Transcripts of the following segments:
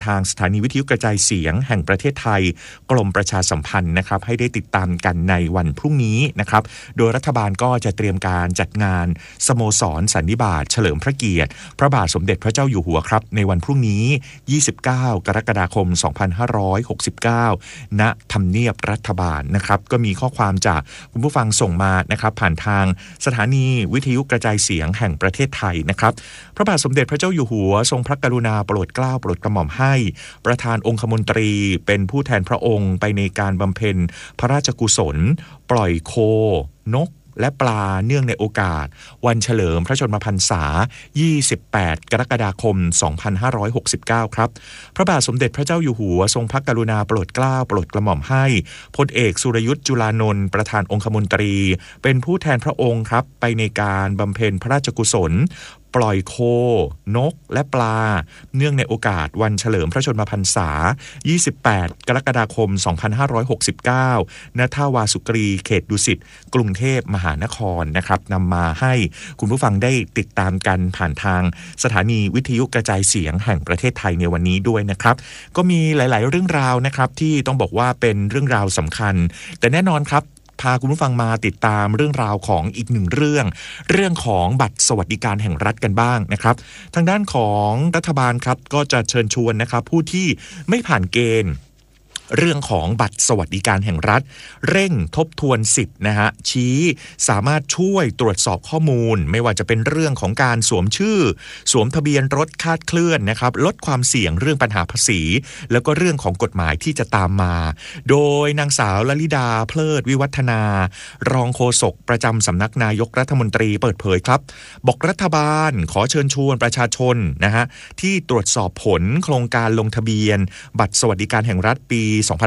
ทางสถานีวิทยุกระจายเสียงแห่งประเทศไทยกรมประชาสัมพันธ์นะครับให้ได้ติดตามกันในวันพรุ่งนี้นะครับโดยรัฐบาลก็จะเตรียมการจัดงานสโมสรสันนิบาตเฉลิมพระเกียรติพระบาทสมเด็จพระเจ้าอยู่หัวครับในวันพรุ่งนี้29กรกฎาคม2569ณทำเนียบรัฐบาลนะครับก็มีข้อความจากคุณผู้ฟังส่งมานะครับผ่านทางสถานีวิทยุกระจายเสียงแห่งประเทศไทยนะครับพระบาทสมเด็จพระเจ้าอยู่หัวทรงพระกรุณาโปรดเกล้าโปรดกระหม่อมให้ประธานองคมนตรีเป็นผู้แทนพระองค์ไปในการบำเพ็ญพระราชกุศลปล่อยโคนกและปลาเนื่องในโอกาสวันเฉลิมพระชนมพรรษา28กรกฎาคม2569ครับพระบาทสมเด็จพระเจ้าอยู่หัวทรงพระกรุณาโปรดเกล้าโปรดกระหม่อมให้พลเอกสุรยุทธจุลานนท์ประธานองคมนตรีเป็นผู้แทนพระองค์ครับไปในการบำเพ็ญพระราชกุศลปล่อยโคนกและปลาเนื่องในโอกาสวันเฉลิมพระชนมพรรษา28กรกฎาคม2569ณท่าวาสุกรีเขตดุสิตกรุงเทพมหานครนะครับนำมาให้คุณผู้ฟังได้ติดตามกันผ่านทางสถานีวิทยุกระจายเสียงแห่งประเทศไทยในวันนี้ด้วยนะครับก็มีหลายๆเรื่องราวนะครับที่ต้องบอกว่าเป็นเรื่องราวสำคัญแต่แน่นอนครับพาคุณผู้ฟังมาติดตามเรื่องราวของอีกหนึ่งเรื่องของบัตรสวัสดิการแห่งรัฐกันบ้างนะครับทางด้านของรัฐบาลครับก็จะเชิญชวนนะครับผู้ที่ไม่ผ่านเกณฑ์เรื่องของบัตรสวัสดิการแห่งรัฐเร่งทบทวนสิทธิ์นะฮะชี้สามารถช่วยตรวจสอบข้อมูลไม่ว่าจะเป็นเรื่องของการสวมชื่อสวมทะเบียนรถคลาดเคลื่อนนะครับลดความเสี่ยงเรื่องปัญหาภาษีแล้วก็เรื่องของกฎหมายที่จะตามมาโดยนางสาวลลิดาเพลิดวิวัฒนารองโฆษกประจำสำนักนายกรัฐมนตรีเปิดเผยครับบอกรัฐบาลขอเชิญชวนประชาชนนะฮะที่ตรวจสอบผลโครงการลงทะเบียนบัตรสวัสดิการแห่งรัฐปี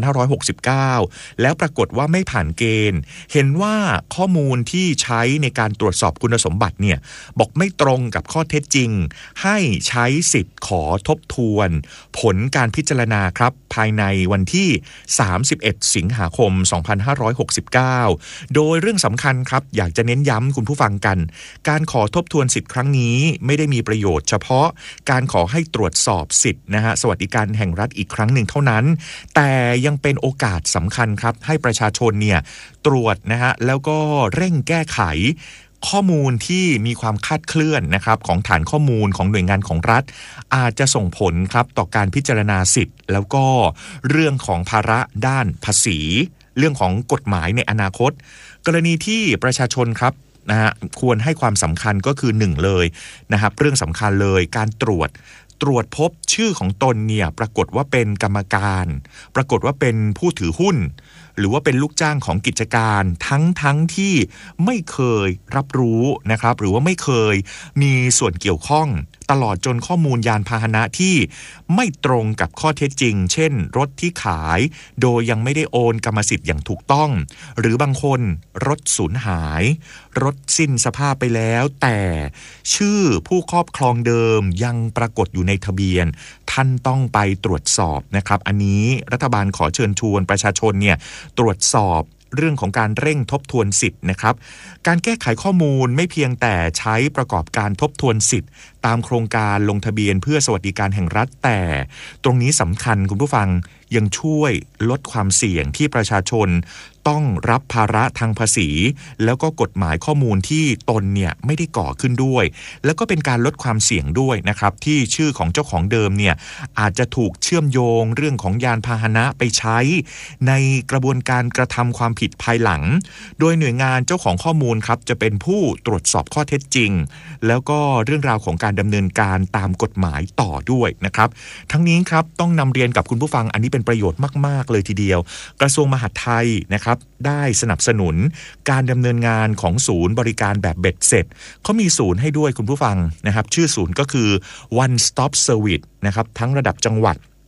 2569แล้วปรากฏว่าไม่ผ่านเกณฑ์เห็นว่าข้อมูลที่ใช้ในการตรวจสอบคุณสมบัติเนี่ยบอกไม่ตรงกับข้อเท็จจริงให้ใช้สิทธิ์ขอทบทวนผลการพิจารณาครับภายในวันที่31สิงหาคม2569โดยเรื่องสำคัญครับอยากจะเน้นย้ำคุณผู้ฟังกันการขอทบทวนสิทธิ์ครั้งนี้ไม่ได้มีประโยชน์เฉพาะการขอให้ตรวจสอบสิทธิ์นะฮะสวัสดิการแห่งรัฐอีกครั้งหนึ่งเท่านั้นแต่ยังเป็นโอกาสสำคัญครับให้ประชาชนเนี่ยตรวจนะฮะแล้วก็เร่งแก้ไขข้อมูลที่มีความคลาดเคลื่อนนะครับของฐานข้อมูลของหน่วยงานของรัฐอาจจะส่งผลครับต่อการพิจารณาสิทธิ์แล้วก็เรื่องของภาระด้านภาษีเรื่องของกฎหมายในอนาคตกรณีที่ประชาชนครับนะฮะควรให้ความสำคัญก็คือ1เลยนะครับเรื่องสำคัญเลยการตรวจพบชื่อของตนเนี่ยปรากฏว่าเป็นกรรมการปรากฏว่าเป็นผู้ถือหุ้นหรือว่าเป็นลูกจ้างของกิจการทั้งที่ไม่เคยรับรู้นะครับหรือว่าไม่เคยมีส่วนเกี่ยวข้องตลอดจนข้อมูลยานพาหนะที่ไม่ตรงกับข้อเท็จจริงเช่นรถที่ขายโดยยังไม่ได้โอนกรรมสิทธิ์อย่างถูกต้องหรือบางคนรถสูญหายรถสิ้นสภาพไปแล้วแต่ชื่อผู้ครอบครองเดิมยังปรากฏอยู่ในทะเบียนท่านต้องไปตรวจสอบนะครับอันนี้รัฐบาลขอเชิญชวนประชาชนเนี่ยตรวจสอบเรื่องของการเร่งทบทวนสิทธิ์นะครับการแก้ไขข้อมูลไม่เพียงแต่ใช้ประกอบการทบทวนสิทธิ์ตามโครงการลงทะเบียนเพื่อสวัสดิการแห่งรัฐแต่ตรงนี้สำคัญคุณผู้ฟังยังช่วยลดความเสี่ยงที่ประชาชนต้องรับภาระทางภาษีแล้วก็กฎหมายข้อมูลที่ตนเนี่ยไม่ได้ก่อขึ้นด้วยแล้วก็เป็นการลดความเสี่ยงด้วยนะครับที่ชื่อของเจ้าของเดิมเนี่ยอาจจะถูกเชื่อมโยงเรื่องของยานพาหนะไปใช้ในกระบวนการกระทำความผิดภายหลังโดยหน่วยงานเจ้าของข้อมูลครับจะเป็นผู้ตรวจสอบข้อเท็จจริงแล้วก็เรื่องราวของการดำเนินการตามกฎหมายต่อด้วยนะครับทั้งนี้ครับต้องนำเรียนกับคุณผู้ฟังอันนี้เป็นประโยชน์มากๆเลยทีเดียวกระทรวงมหาดไทยนะครับได้สนับสนุนการดำเนินงานของศูนย์บริการแบบเบ็ดเสร็จเขามีศูนย์ให้ด้วยคุณผู้ฟังนะครับชื่อศูนย์ก็คือ One Stop Service นะครับทั้งระดับจังหวัด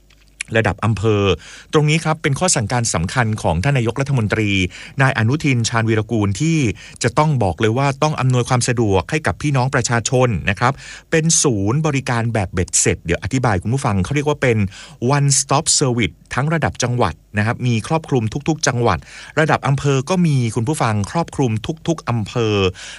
ระดับอำเภอตรงนี้ครับเป็นข้อสั่งการสำคัญของท่านนายกรัฐมนตรีนายอนุทินชาญวีรกูลที่จะต้องบอกเลยว่าต้องอำนวยความสะดวกให้กับพี่น้องประชาชนนะครับเป็นศูนย์บริการแบบเบ็ดเสร็จเดี๋ยวอธิบายคุณผู้ฟังเขาเรียกว่าเป็น one stop service ทั้งระดับจังหวัดนะครับมีครอบคลุมทุกๆจังหวัดระดับอำเภอก็มีคุณผู้ฟังครอบคลุมทุกๆอำเภอ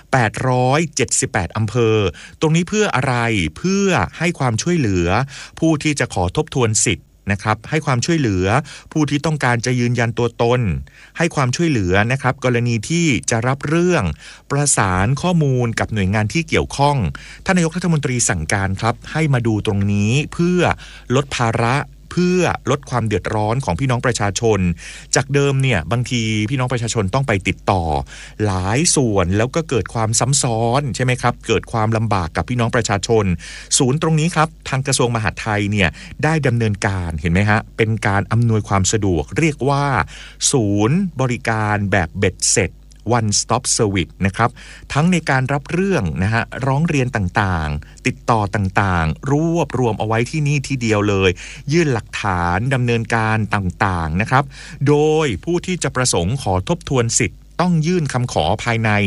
878อำเภอตรงนี้เพื่ออะไรเพื่อให้ความช่วยเหลือผู้ที่จะขอทบทวนสิทธิ์นะครับให้ความช่วยเหลือผู้ที่ต้องการจะยืนยันตัวตนให้ความช่วยเหลือนะครับกรณีที่จะรับเรื่องประสานข้อมูลกับหน่วยงานที่เกี่ยวข้องท่านนายกรัฐมนตรีสั่งการครับให้มาดูตรงนี้เพื่อลดภาระเพื่อลดความเดือดร้อนของพี่น้องประชาชนจากเดิมเนี่ยบางทีพี่น้องประชาชนต้องไปติดต่อหลายส่วนแล้วก็เกิดความซ้ำซ้อนใช่ไหมครับเกิดความลำบากกับพี่น้องประชาชนศูนย์ตรงนี้ครับทางกระทรวงมหาดไทยเนี่ยได้ดำเนินการเห็นไหมฮะเป็นการอำนวยความสะดวกเรียกว่าศูนย์บริการแบบเบ็ดเสร็จone stop service นะครับทั้งในการรับเรื่องนะฮะร้องเรียนต่างๆติดต่อต่างๆรวบรวมเอาไว้ที่นี่ที่เดียวเลยยื่นหลักฐานดำเนินการต่างๆนะครับโดยผู้ที่จะประสงค์ขอทบทวนสิทธิ์ต้องยื่นคำขอภายใน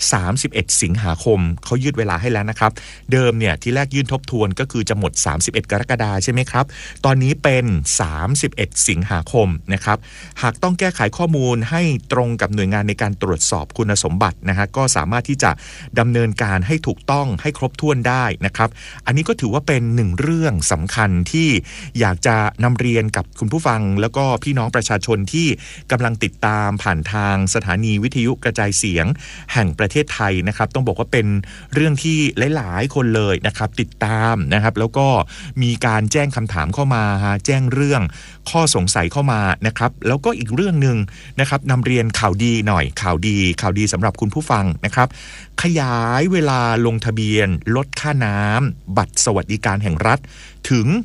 31สิงหาคมเขายืดเวลาให้แล้วนะครับเดิมเนี่ยที่แรกยื่นทบทวนก็คือจะหมด31กรกฎาคมใช่ไหมครับตอนนี้เป็น31สิงหาคมนะครับหากต้องแก้ไขข้อมูลให้ตรงกับหน่วยงานในการตรวจสอบคุณสมบัตินะฮะก็สามารถที่จะดำเนินการให้ถูกต้องให้ครบถ้วนได้นะครับอันนี้ก็ถือว่าเป็นหนึ่งเรื่องสำคัญที่อยากจะนำเรียนกับคุณผู้ฟังแล้วก็พี่น้องประชาชนที่กำลังติดตามผ่านทางสถานีวิทยุกระจายเสียงแห่งประเทศไทยนะครับต้องบอกว่าเป็นเรื่องที่หลายๆคนเลยนะครับติดตามนะครับแล้วก็มีการแจ้งคำถามเข้ามาแจ้งเรื่องข้อสงสัยเข้ามานะครับแล้วก็อีกเรื่องนึงนะครับนำเรียนข่าวดีหน่อยข่าวดีสำหรับคุณผู้ฟังนะครับขยายเวลาลงทะเบียนลดค่าน้ำบัตรสวัสดิการแห่งรัฐถึง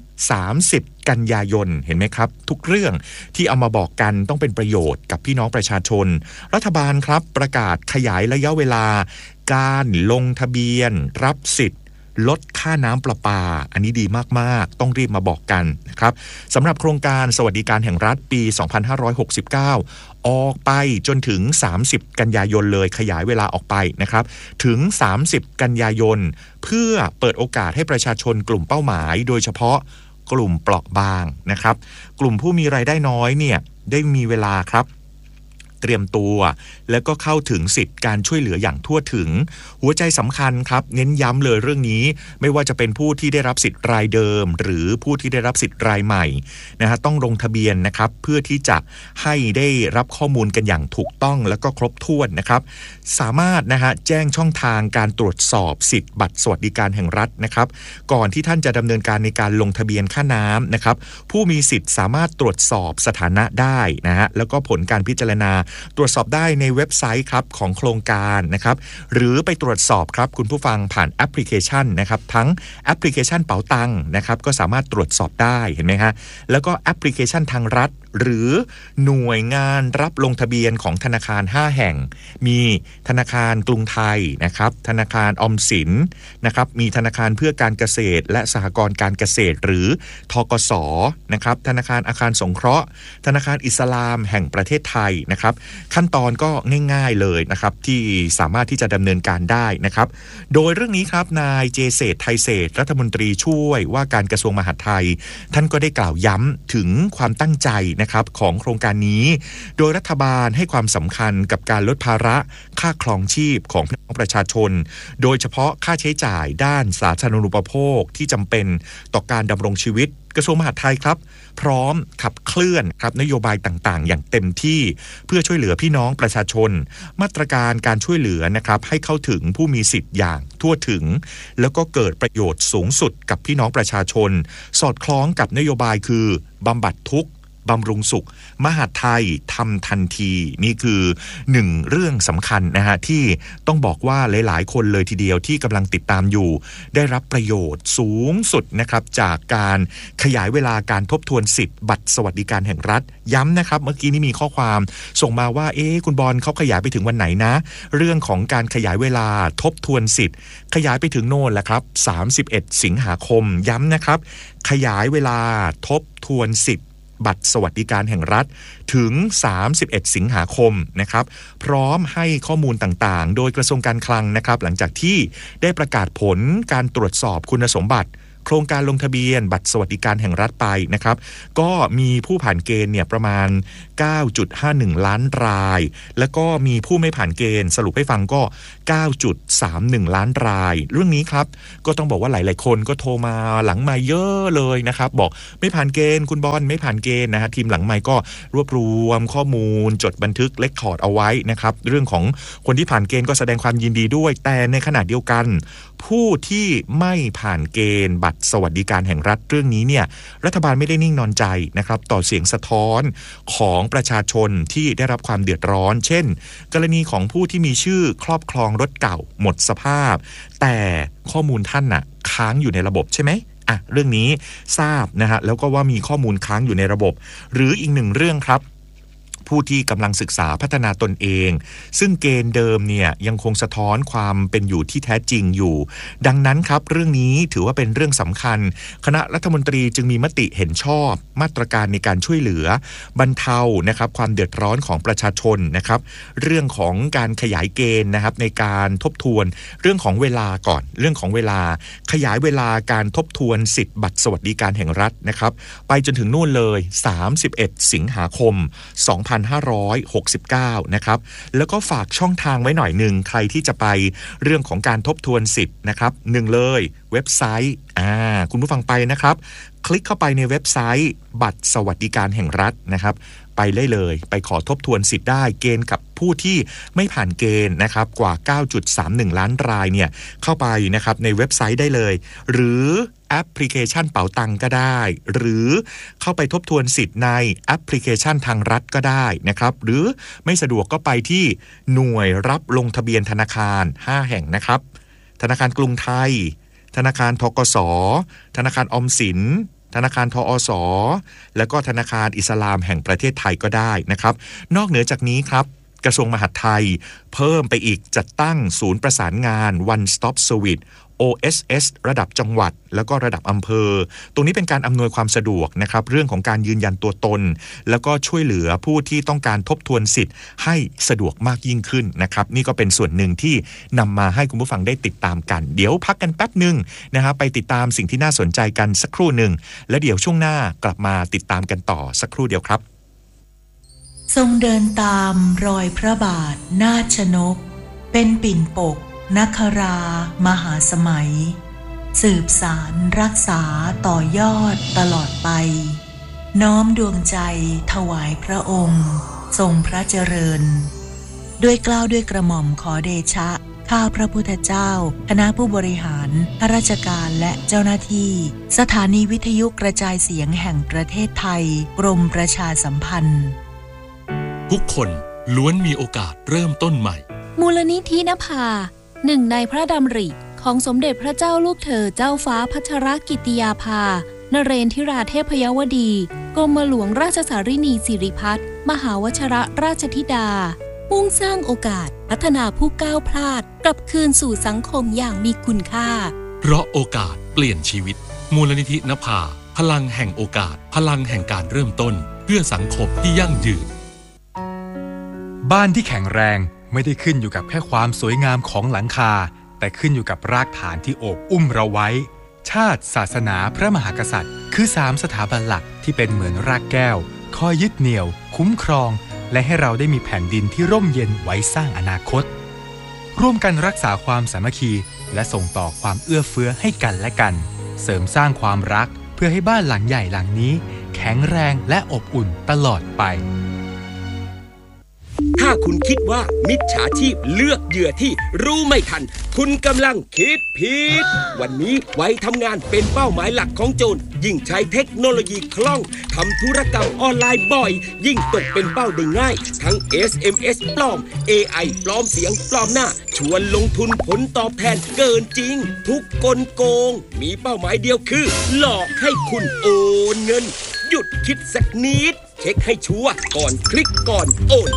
30กันยายนเห็นไหมครับทุกเรื่องที่เอามาบอกกันต้องเป็นประโยชน์กับพี่น้องประชาชนรัฐบาลครับประกาศขยายระยะเวลาการลงทะเบียนรับสิทธิ์ลดค่าน้ำประปาอันนี้ดีมากๆต้องรีบมาบอกกันนะครับสำหรับโครงการสวัสดิการแห่งรัฐปี2569ออกไปจนถึง30กันยายนเลยขยายเวลาออกไปนะครับถึง30กันยายนเพื่อเปิดโอกาสให้ประชาชนกลุ่มเป้าหมายโดยเฉพาะกลุ่มเปราะบางนะครับกลุ่มผู้มีรายได้น้อยเนี่ยได้มีเวลาครับเตรียมตัวแล้วก็เข้าถึงสิทธิการช่วยเหลืออย่างทั่วถึงหัวใจสำคัญครับเน้นย้ำเลยเรื่องนี้ไม่ว่าจะเป็นผู้ที่ได้รับสิทธิ์รายเดิมหรือผู้ที่ได้รับสิทธิ์รายใหม่นะฮะต้องลงทะเบียนนะครับเพื่อที่จะให้ได้รับข้อมูลกันอย่างถูกต้องแล้วก็ครบถ้วนนะครับสามารถนะฮะแจ้งช่องทางการตรวจสอบสิทธิ์บัตรสวัสดิการแห่งรัฐนะครับก่อนที่ท่านจะดำเนินการในการลงทะเบียนค่าน้ำนะครับผู้มีสิทธิ์สามารถตรวจสอบสถานะได้นะฮะแล้วก็ผลการพิจารณาตรวจสอบได้ในเว็บไซต์ครับของโครงการนะครับหรือไปตรวจสอบครับคุณผู้ฟังผ่านแอปพลิเคชันนะครับทั้งแอปพลิเคชันเป๋าตังค์นะครับก็สามารถตรวจสอบได้เห็นไหมฮะแล้วก็แอปพลิเคชันทางรัฐหรือหน่วยงานรับลงทะเบียนของธนาคาร5แห่งมีธนาคารกรุงไทยนะครับธนาคารออมสินนะครับมีธนาคารเพื่อการเกษตรและสหกรณ์การเกษตรหรือธกสนะครับธนาคารอาคารสงเคราะห์ธนาคารอิสลามแห่งประเทศไทยนะครับขั้นตอนก็ง่ายๆเลยนะครับที่สามารถที่จะดำเนินการได้นะครับโดยเรื่องนี้ครับนายเจเศรษฐ์ไทยเศรษฐ์รัฐมนตรีช่วยว่าการกระทรวงมหาดไทยท่านก็ได้กล่าวย้ำถึงความตั้งใจนะครับของโครงการนี้โดยรัฐบาลให้ความสำคัญกับการลดภาระค่าครองชีพของพี่น้องประชาชนโดยเฉพาะค่าใช้จ่ายด้านสาธารณูปโภคที่จำเป็นต่อการดำรงชีวิตกระทรวงมหาดไทยครับพร้อมขับเคลื่อนครับนโยบายต่างๆอย่างเต็มที่เพื่อช่วยเหลือพี่น้องประชาชนมาตรการการช่วยเหลือนะครับให้เข้าถึงผู้มีสิทธิ์อย่างทั่วถึงแล้วก็เกิดประโยชน์สูงสุดกับพี่น้องประชาชนสอดคล้องกับนโยบายคือบำบัดทุกข์บำรุงสุขมหาดไทยทำทันทีนี่คือหนึ่งเรื่องสำคัญนะฮะที่ต้องบอกว่าหลายๆคนเลยทีเดียวที่กำลังติดตามอยู่ได้รับประโยชน์สูงสุดนะครับจากการขยายเวลาการทบทวนสิทธิ์บัตรสวัสดิการแห่งรัฐย้ำนะครับเมื่อกี้นี้มีข้อความส่งมาว่าคุณบอลเขาขยายไปถึงวันไหนนะเรื่องของการขยายเวลาทบทวนสิทธิ์ขยายไปถึงโน่นแหละครับ31สิงหาคมย้ำนะครับขยายเวลาทบทวนสิทธิ์บัตรสวัสดิการแห่งรัฐถึง31สิงหาคมนะครับพร้อมให้ข้อมูลต่างๆโดยกระทรวงการคลังนะครับหลังจากที่ได้ประกาศผลการตรวจสอบคุณสมบัติโครงการลงทะเบียนบัตรสวัสดิการแห่งรัฐไปนะครับก็มีผู้ผ่านเกณฑ์เนี่ยประมาณ 9.51 ล้านรายแล้วก็มีผู้ไม่ผ่านเกณฑ์สรุปให้ฟังก็ 9.31 ล้านรายเรื่องนี้ครับก็ต้องบอกว่าหลายๆคนก็โทรมาหลังไมค์เยอะเลยนะครับบอกไม่ผ่านเกณฑ์คุณบอลไม่ผ่านเกณฑ์นะฮะทีมหลังไมค์ก็รวบรวมข้อมูลจดบันทึกเรคคอร์ดเอาไว้นะครับเรื่องของคนที่ผ่านเกณฑ์ก็แสดงความยินดีด้วยแต่ในขณะเดียวกันผู้ที่ไม่ผ่านเกณฑ์บัตรสวัสดิการแห่งรัฐเรื่องนี้เนี่ยรัฐบาลไม่ได้นิ่งนอนใจนะครับต่อเสียงสะท้อนของประชาชนที่ได้รับความเดือดร้อนเช่นกรณีของผู้ที่มีชื่อครอบครองรถเก่าหมดสภาพแต่ข้อมูลท่านน่ะค้างอยู่ในระบบใช่ไหมเรื่องนี้ทราบนะฮะแล้วก็ว่ามีข้อมูลค้างอยู่ในระบบหรืออีกหนึ่งเรื่องครับผู้ที่กำลังศึกษาพัฒนาตนเองซึ่งเกณฑ์เดิมเนี่ยยังคงสะท้อนความเป็นอยู่ที่แท้จริงอยู่ดังนั้นครับเรื่องนี้ถือว่าเป็นเรื่องสำคัญคณะรัฐมนตรีจึงมีมติเห็นชอบมาตรการในการช่วยเหลือบรรเทานะครับความเดือดร้อนของประชาชนนะครับเรื่องของการขยายเกณฑ์นะครับในการทบทวนเรื่องของเวลาก่อนเรื่องของเวลาขยายเวลาการทบทวนสิทธิ์บัตรสวัสดิการแห่งรัฐนะครับไปจนถึงนู่นเลย31สิงหาคม2569นะครับแล้วก็ฝากช่องทางไว้หน่อยนึงใครที่จะไปเรื่องของการทบทวนสิทธิ์นะครับหนึ่งเลยเว็บไซต์คุณผู้ฟังไปนะครับคลิกเข้าไปในเว็บไซต์บัตรสวัสดิการแห่งรัฐนะครับไปได้เลยไปขอทบทวนสิทธิ์ได้เกณฑ์กับผู้ที่ไม่ผ่านเกณฑ์นะครับกว่า 9.31 ล้านรายเนี่ยเข้าไปนะครับในเว็บไซต์ได้เลยหรือแอปพลิเคชันเป๋าตังก็ได้หรือเข้าไปทบทวนสิทธิ์ในแอปพลิเคชันทางรัฐก็ได้นะครับหรือไม่สะดวกก็ไปที่หน่วยรับลงทะเบียนธนาคาร5แห่งนะครับธนาคารกรุงไทยธนาคารธกส.ธนาคารออมสินธนาคารทอส.และก็ธนาคารอิสลามแห่งประเทศไทยก็ได้นะครับนอกเหนือจากนี้ครับกระทรวงมหาดไทยเพิ่มไปอีกจัดตั้งศูนย์ประสานงาน One Stop Service OSS ระดับจังหวัดแล้วก็ระดับอำเภอตรงนี้เป็นการอำนวยความสะดวกนะครับเรื่องของการยืนยันตัวตนแล้วก็ช่วยเหลือผู้ที่ต้องการทบทวนสิทธิ์ให้สะดวกมากยิ่งขึ้นนะครับนี่ก็เป็นส่วนหนึ่งที่นำมาให้คุณผู้ฟังได้ติดตามกันเดี๋ยวพักกันแป๊บนึงนะครับไปติดตามสิ่งที่น่าสนใจกันสักครู่หนึ่งและเดี๋ยวช่วงหน้ากลับมาติดตามกันต่อสักครู่เดียวครับทรงเดินตามรอยพระบาทนาชนกเป็นปิ่นปกนครามหาสมัยสืบสารรักษาต่อยอดตลอดไปน้อมดวงใจถวายพระองค์ทรงพระเจริญด้วยเกล้าด้วยกระหม่อมขอเดชะข้าพระพุทธเจ้าคณะผู้บริหารข้าราชการและเจ้าหน้าที่สถานีวิทยุกระจายเสียงแห่งประเทศไทยกรมประชาสัมพันธ์ทุกคนล้วนมีโอกาสเริ่มต้นใหม่มูลนิธินภาหนึ่งในพระดำริของสมเด็จพระเจ้าลูกเธอเจ้าฟ้าพัชรกิติยาภานเรนทิราเทพยวดีกรมหลวงราชสารินีสิริพัฒน์มหาวชรราชธิดามุ่งสร้างโอกาสพัฒนาผู้ก้าวพลาดกลับคืนสู่สังคมอย่างมีคุณค่าเพราะโอกาสเปลี่ยนชีวิตมูลนิธินภาพลังแห่งโอกาสพลังแห่งการเริ่มต้นเพื่อสังคมที่ยั่งยืนบ้านที่แข็งแรงไม่ได้ขึ้นอยู่กับแค่ความสวยงามของหลังคาแต่ขึ้นอยู่กับรากฐานที่โอบอุ้มเราไว้ชาติศาสนาพระมหากษัตริย์คือ3สถาบันหลักที่เป็นเหมือนรากแก้วคอยยึดเหนี่ยวคุ้มครองและให้เราได้มีแผ่นดินที่ร่มเย็นไว้สร้างอนาคตร่วมกันรักษาความสามัคคีและส่งต่อความเอื้อเฟื้อให้กันและกันเสริมสร้างความรักเพื่อให้บ้านหลังใหญ่หลังนี้แข็งแรงและอบอุ่นตลอดไปถ้าคุณคิดว่ามิจฉาชีพเลือกเหยื่อที่รู้ไม่ทันคุณกำลังคิดผิดวันนี้วัยทำงานเป็นเป้าหมายหลักของโจรยิ่งใช้เทคโนโลยีคล่องทำธุรกรรมออนไลน์บ่อยยิ่งตกเป็นเป้าได้ง่ายทั้ง SMS ปลอม AI ปลอมเสียงปลอมหน้าชวนลงทุนผลตอบแทนเกินจริงทุกกลโกงมีเป้าหมายเดียวคือหลอกให้คุณโอนเงินหยุดคิดสักนิดเช็คให้ชัวร์ก่อนคลิกก่อนโอน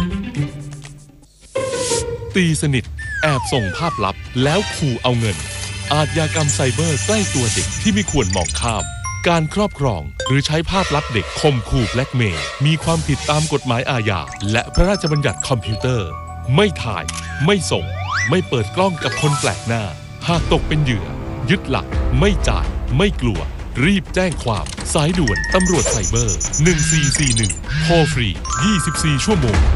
ตีสนิทแอบส่งภาพลับแล้วขู่เอาเงินอาชญากรรมไซเบอร์ใกล้ตัวเด็กที่ไม่ควรมองข้ามการครอบครองหรือใช้ภาพลับเด็กข่มขู่แบล็กเมย์มีความผิดตามกฎหมายอาญาและพระราชบัญญัติคอมพิวเตอร์ไม่ถ่ายไม่ส่งไม่เปิดกล้องกับคนแปลกหน้าหากตกเป็นเหยื่อยึดหลักไม่จ่ายไม่กลัวรีบแจ้งความสายด่วนตำรวจไซเบอร์1441โทรฟรี24ชั่วโมง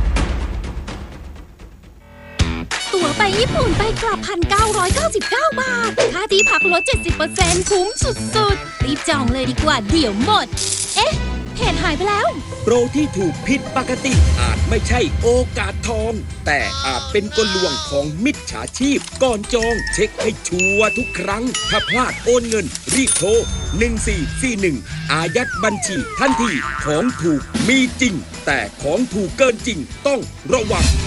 ตั๋วไปญี่ปุ่นไปกลับ 1,999 บาทค่าที่พักลด 70% คุ้มสุดๆรีบจองเลยดีกว่าเดี๋ยวหมดเอ๊ะเพจหายไปแล้วโปรที่ถูกผิดปกติอาจไม่ใช่โอกาสทองแต่อาจเป็นกลลวงของมิจฉาชีพก่อนจองเช็คให้ชัวร์ทุกครั้งถ้าพลาดโอนเงินรีบโทร1441อายัดบัญชีทันทีของถูกมีจริงแต่ของถูกเกินจริงต้องระวัง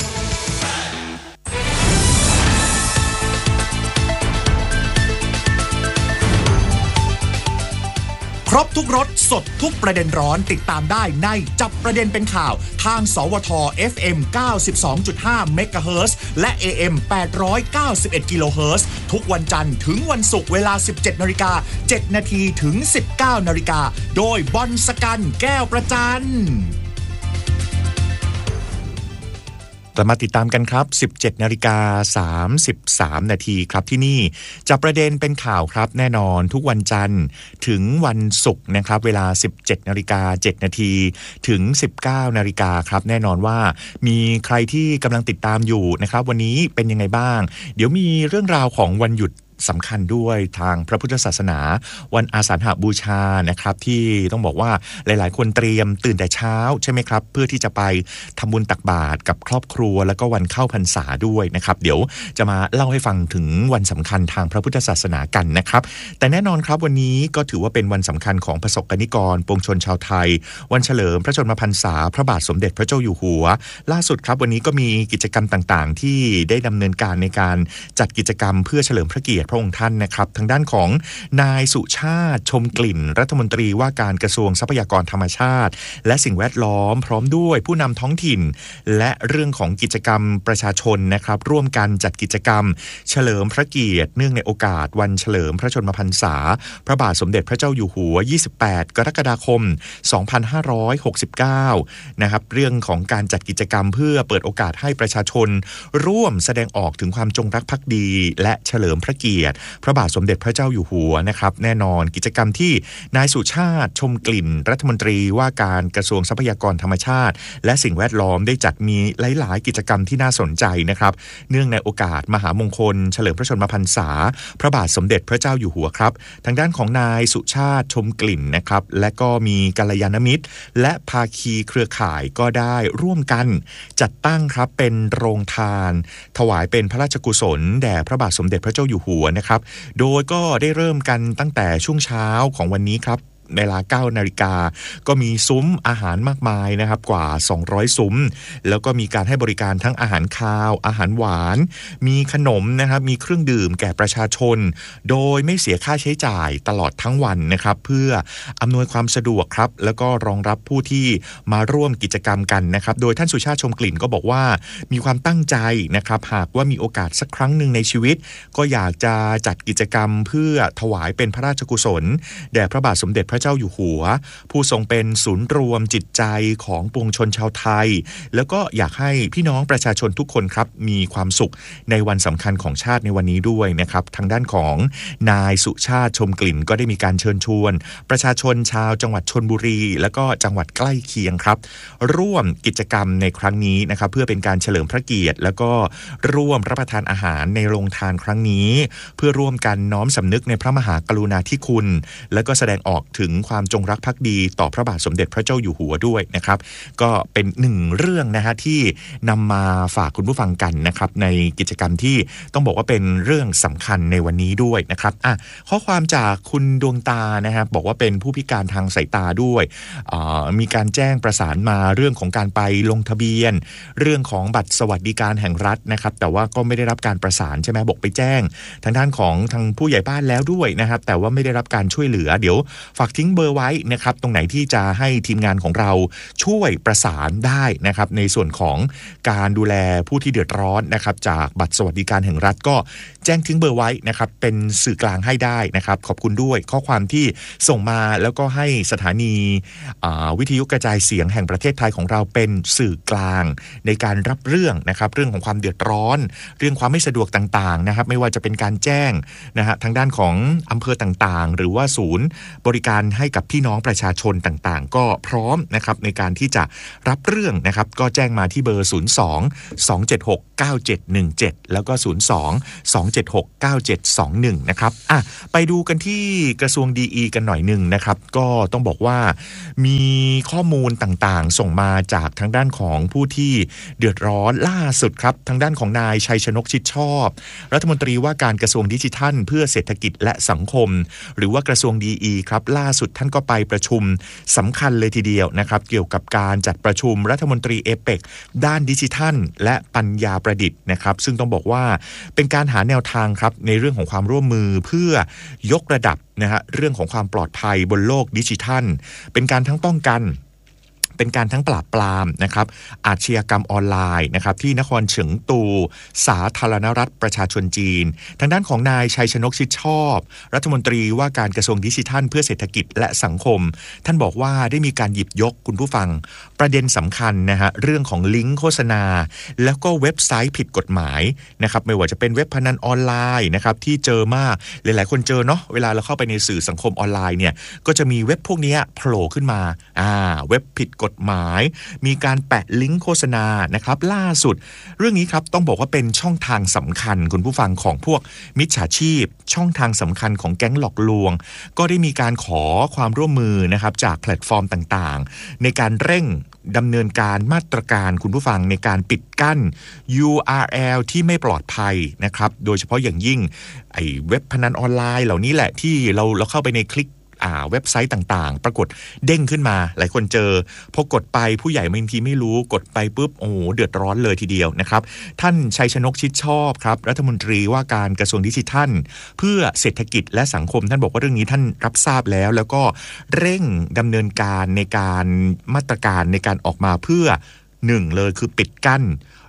ครบทุกรสสดทุกประเด็นร้อนติดตามได้ในจับประเด็นเป็นข่าวทางสวท FM 92.5 เมกะเฮิรตซ์และ AM 891 กิโลเฮิรตซ์ทุกวันจันทร์ถึงวันศุกร์เวลา 17:07 น.ถึง 19:00 น.โดยบอลสกันแก้วประจันกลับมาติดตามกันครับ 17:33 น.ครับที่นี่จับประเด็นเป็นข่าวครับแน่นอนทุกวันจันทร์ถึงวันศุกร์นะครับเวลา 17:07 น.ถึง 19:00 น.ครับแน่นอนว่ามีใครที่กำลังติดตามอยู่นะครับวันนี้เป็นยังไงบ้างเดี๋ยวมีเรื่องราวของวันหยุดสำคัญด้วยทางพระพุทธศาสนาวันอาสาฬหบูชานะครับที่ต้องบอกว่าหลายๆคนเตรียมตื่นแต่เช้าใช่ไหมครับเพื่อที่จะไปทำบุญตักบาตรกับครอบครัวแล้วก็วันเข้าพรรษาด้วยนะครับเดี๋ยวจะมาเล่าให้ฟังถึงวันสำคัญทางพระพุทธศาสนากันนะครับแต่แน่นอนครับวันนี้ก็ถือว่าเป็นวันสำคัญของประสบกนิกรปวงชนชาวไทยวันเฉลิมพระชนมพรรษาพระบาทสมเด็จพระเจ้าอยู่หัวล่าสุดครับวันนี้ก็มีกิจกรรมต่างๆที่ได้ดำเนินการในการจัดกิจกรรมเพื่อเฉลิมพระเกียรติพระองค์ท่านนะครับทางด้านของนายสุชาติชมกลิ่นรัฐมนตรีว่าการกระทรวงทรัพยากรธรรมชาติและสิ่งแวดล้อมพร้อมด้วยผู้นำท้องถิ่นและเรื่องของกิจกรรมประชาชนนะครับร่วมกันจัดกิจกรรมเฉลิมพระเกียรติเนื่องในโอกาสวันเฉลิมพระชนมพรรษาพระบาทสมเด็จพระเจ้าอยู่หัว28กรกฎาคม2569นะครับเรื่องของการจัดกิจกรรมเพื่อเปิดโอกาสให้ประชาชนร่วมแสดงออกถึงความจงรักภักดีและเฉลิมพระเกียรติพระบาทสมเด็จพระเจ้าอยู่หัวนะครับแน่นอนกิจกรรมที่นายสุชาติชมกลิ่นรัฐมนตรีว่าการกระทรวงทรัพยากรธรรมชาติและสิ่งแวดล้อมได้จัดมีหลายๆกิจกรรมที่น่าสนใจนะครับเนื่องในโอกาสมหามงคลเฉลิมพระชนมพรรษาพระบาทสมเด็จพระเจ้าอยู่หัวครับทางด้านของนายสุชาติชมกลิ่นนะครับและก็มีกัลยาณมิตรและภาคีเครือข่ายก็ได้ร่วมกันจัดตั้งครับเป็นโรงทานถวายเป็นพระราชกุศลแด่พระบาทสมเด็จพระเจ้าอยู่หัวนะครับโดยก็ได้เริ่มกันตั้งแต่ช่วงเช้าของวันนี้ครับเวลา 9 นาฬิกาก็มีซุ้มอาหารมากมายนะครับกว่า200ซุ้มแล้วก็มีการให้บริการทั้งอาหารคาวอาหารหวานมีขนมนะครับมีเครื่องดื่มแก่ประชาชนโดยไม่เสียค่าใช้จ่ายตลอดทั้งวันนะครับเพื่ออำนวยความสะดวกครับแล้วก็รองรับผู้ที่มาร่วมกิจกรรมกันนะครับโดยท่านสุชาติชมกลิ่นก็บอกว่ามีความตั้งใจนะครับหากว่ามีโอกาสสักครั้งหนึ่งในชีวิตก็อยากจะจัดกิจกรรมเพื่อถวายเป็นพระราชกุศลแด่พระบาทสมเด็จพระเจ้าอยู่หัวผู้ทรงเป็นศูนย์รวมจิตใจของปวงชนชาวไทยแล้วก็อยากให้พี่น้องประชาชนทุกคนครับมีความสุขในวันสำคัญของชาติในวันนี้ด้วยนะครับทางด้านของนายสุชาติชมกลิ่นก็ได้มีการเชิญชวนประชาชนชาวจังหวัดชลบุรีแล้วก็จังหวัดใกล้เคียงครับร่วมกิจกรรมในครั้งนี้นะครับเพื่อเป็นการเฉลิมพระเกียรติแล้วก็ร่วมรับประทานอาหารในโรงทานครั้งนี้เพื่อร่วมกันน้อมสำนึกในพระมหากรุณาธิคุณและก็แสดงออกถึงงความจงรักภักดีต่อพระบาทสมเด็จพระเจ้าอยู่หัวด้วยนะครับก็เป็นหนึ่งเรื่องนะฮะที่นำมาฝากคุณผู้ฟังกันนะครับในกิจกรรมที่ต้องบอกว่าเป็นเรื่องสำคัญในวันนี้ด้วยนะครับข้อความจากคุณดวงตานะครับบอกว่าเป็นผู้พิการทางสายตาด้วยมีการแจ้งประสานมาเรื่องของการไปลงทะเบียนเรื่องของบัตรสวัสดิการแห่งรัฐนะครับแต่ว่าก็ไม่ได้รับการประสานใช่ไหมบอกไปแจ้งทางด้านของทางผู้ใหญ่บ้านแล้วด้วยนะครับแต่ว่าไม่ได้รับการช่วยเหลือเดี๋ยวฝากทิ้งเบอร์ไว้นะครับตรงไหนที่จะให้ทีมงานของเราช่วยประสานได้นะครับในส่วนของการดูแลผู้ที่เดือดร้อนนะครับจากบัตรสวัสดิการแห่งรัฐก็แจ้งทิ้งเบอร์ไว้นะครับเป็นสื่อกลางให้ได้นะครับขอบคุณด้วยข้อความที่ส่งมาแล้วก็ให้สถานีวิทยุกระจายเสียงแห่งประเทศไทยของเราเป็นสื่อกลางในการรับเรื่องนะครับเรื่องของความเดือดร้อนเรื่องความไม่สะดวกต่างๆนะครับไม่ว่าจะเป็นการแจ้งนะฮะทางด้านของอำเภอต่างๆหรือว่าศูนย์บริการให้กับพี่น้องประชาชนต่างๆก็พร้อมนะครับในการที่จะรับเรื่องนะครับก็แจ้งมาที่เบอร์02-276-9717แล้วก็02-276-9721นะครับไปดูกันที่กระทรวงดีกันหน่อยนึงนะครับก็ต้องบอกว่ามีข้อมูลต่างๆส่งมาจากทางด้านของผู้ที่เดือดร้อนล่าสุดครับทางด้านของนายชัยชนกชิดชอบรัฐมนตรีว่าการกระทรวงดิจิทัลเพื่อเศรษฐกิจและสังคมหรือว่ากระทรวงดีครับล่าสุดท่านก็ไปประชุมสำคัญเลยทีเดียวนะครับเกี่ยวกับการจัดประชุมรัฐมนตรีเอเปกด้านดิจิทัลและปัญญาประดิษฐ์นะครับซึ่งต้องบอกว่าเป็นการหาแนวทางครับในเรื่องของความร่วมมือเพื่อยกระดับนะฮะเรื่องของความปลอดภัยบนโลกดิจิทัลเป็นการทั้งป้องกันเป็นการทั้งปราบปรามนะครับอาชญากรรมออนไลน์นะครับที่นครเฉิงตูสาธารณรัฐประชาชนจีนทางด้านของนายชัยชนกชิดชอบรัฐมนตรีว่าการกระทรวงดิจิทัลเพื่อเศรษฐกิจและสังคมท่านบอกว่าได้มีการหยิบยกคุณผู้ฟังประเด็นสำคัญนะฮะเรื่องของลิงก์โฆษณาแล้วก็เว็บไซต์ผิดกฎหมายนะครับไม่ว่าจะเป็นเว็บพนันออนไลน์นะครับที่เจอมากหลายๆคนเจอเนาะเวลาเราเข้าไปในสื่อสังคมออนไลน์เนี่ยก็จะมีเว็บพวกนี้โผล่ขึ้นมาเว็บผิดกฎหมายมีการแปะลิงก์โฆษณานะครับล่าสุดเรื่องนี้ครับต้องบอกว่าเป็นช่องทางสำคัญคุณผู้ฟังของพวกมิจฉาชีพช่องทางสำคัญของแก๊งหลอกลวงก็ได้มีการขอความร่วมมือนะครับจากแพลตฟอร์มต่างๆในการเร่งดำเนินการมาตรการคุณผู้ฟังในการปิดกั้น URL ที่ไม่ปลอดภัยนะครับโดยเฉพาะอย่างยิ่งไอ้เว็บพนันออนไลน์เหล่านี้แหละที่เราเข้าไปในคลิกเว็บไซต์ต่างๆปรากฏเด้งขึ้นมาหลายคนเจอพอกดไปผู้ใหญ่บางทีไม่รู้กดไปปุ๊บโอ้เดือดร้อนเลยทีเดียวนะครับท่านชัยชนกชิดชอบครับรัฐมนตรีว่าการกระทรวงดิจิทัลเพื่อเศรษฐกิจและสังคมท่านบอกว่าเรื่องนี้ท่านรับทราบแล้วก็เร่งดำเนินการในการมาตรการในการออกมาเพื่อ1เลยคือปิดกั้น